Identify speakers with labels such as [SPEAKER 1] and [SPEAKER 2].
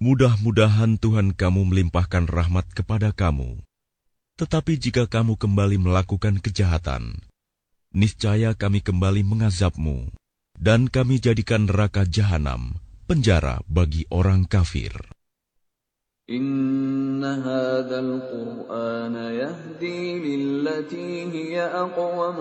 [SPEAKER 1] Mudah-mudahan Tuhan kamu melimpahkan rahmat kepada kamu. Tetapi jika kamu kembali melakukan kejahatan, niscaya kami kembali mengazabmu, dan kami jadikan neraka jahanam penjara bagi orang kafir.
[SPEAKER 2] Inna hadzal Qur'ana yahdi lillati hiya aqwam